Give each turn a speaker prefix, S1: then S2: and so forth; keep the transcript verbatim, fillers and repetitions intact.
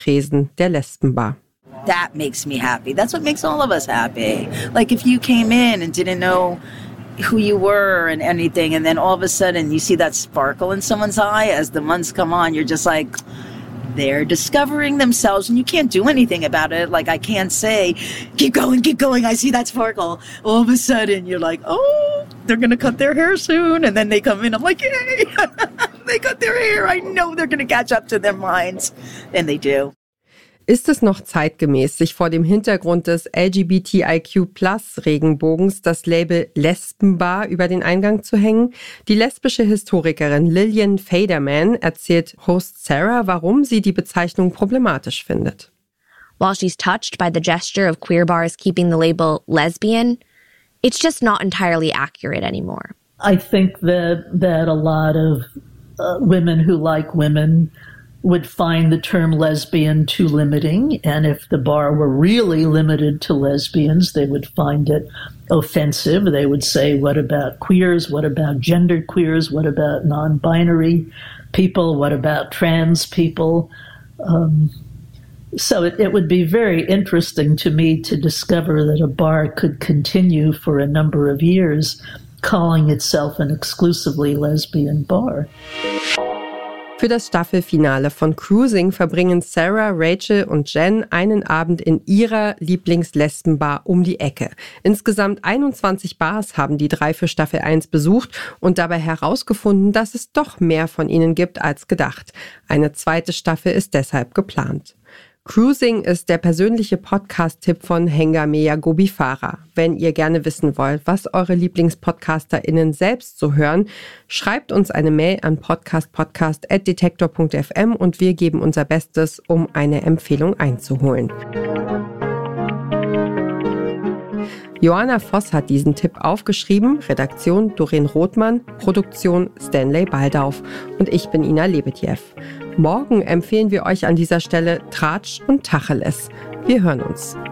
S1: Tresen der Lesbenbar.
S2: That makes me happy. That's what makes all of us happy. Like if you came in and didn't know who you were and anything, and then all of a sudden you see that sparkle in someone's eye as the months come on, you're just like, they're discovering themselves and you can't do anything about it. Like I can't say, keep going, keep going, I see that sparkle. All of a sudden you're like, oh, they're going to cut their hair soon. And then they come in, I'm like, yay, they cut their hair. I know they're going to catch up to their minds. And they do.
S1: Ist es noch zeitgemäß, sich vor dem Hintergrund des L G B T I Q Plus Regenbogens das Label Lesbenbar über den Eingang zu hängen? Die lesbische Historikerin Lillian Faderman erzählt Host Sarah, warum sie die Bezeichnung problematisch findet.
S3: While she's touched by the gesture of queer bars keeping the label lesbian, it's just not entirely accurate anymore.
S4: I think that that a lot of uh, women who like women would find the term lesbian too limiting, and if the bar were really limited to lesbians, they would find it offensive. They would say, what about queers? What about gendered queers? What about non-binary people? What about trans people? Um, so it, it would be very interesting to me to discover that a bar could continue for a number of years calling itself an exclusively lesbian bar.
S1: Für das Staffelfinale von Cruising verbringen Sarah, Rachel und Jen einen Abend in ihrer Lieblingslesbenbar um die Ecke. Insgesamt einundzwanzig Bars haben die drei für Staffel eins besucht und dabei herausgefunden, dass es doch mehr von ihnen gibt als gedacht. Eine zweite Staffel ist deshalb geplant. Cruising ist der persönliche Podcast-Tipp von Hengameya Gobifara. Wenn ihr gerne wissen wollt, was eure LieblingspodcasterInnen selbst so hören, schreibt uns eine Mail an podcastpodcast at detektor punkt f m und wir geben unser Bestes, um eine Empfehlung einzuholen. Joanna Voss hat diesen Tipp aufgeschrieben, Redaktion Doreen Rothmann, Produktion Stanley Baldauf und ich bin Ina Lebetjew. Morgen empfehlen wir euch an dieser Stelle Tratsch und Tacheles. Wir hören uns.